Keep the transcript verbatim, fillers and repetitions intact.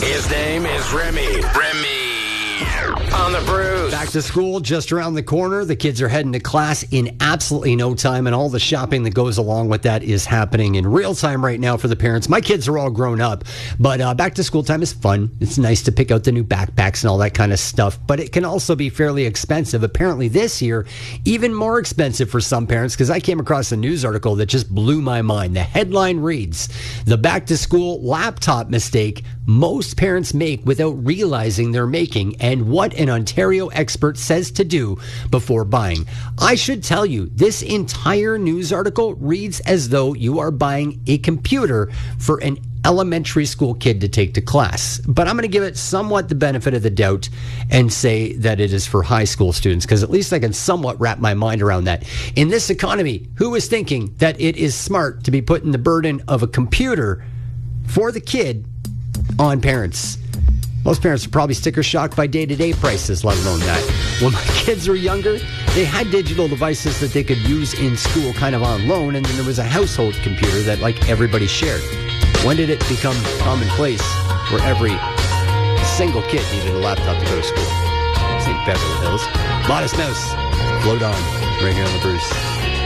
His name is Remy. Remy. On the Bruce. Back to school just around the corner. The kids are heading to class in absolutely no time, and all the shopping that goes along with that is happening in real time right now for the parents. My kids are all grown up, but uh, back to school time is fun. It's nice to pick out the new backpacks and all that kind of stuff, but it can also be fairly expensive. Apparently this year, even more expensive for some parents, because I came across a news article that just blew my mind. The headline reads, "The back to school laptop mistake most parents make without realizing they're making, and what an Ontario expert says to do before buying." I should tell you, this entire news article reads as though you are buying a computer for an elementary school kid to take to class. But I'm going to give it somewhat the benefit of the doubt and say that it is for high school students, because at least I can somewhat wrap my mind around that. In this economy, who is thinking that it is smart to be putting the burden of a computer for the kid on parents? Most parents are probably sticker shocked by day-to-day prices, let alone that. When my kids were younger, they had digital devices that they could use in school kind of on loan, and then there was a household computer that, like, everybody shared. When did it become commonplace where every single kid needed a laptop to go to school? Saint Beverly Hills. Modest Mouse. Float on. Right here on the Bruce.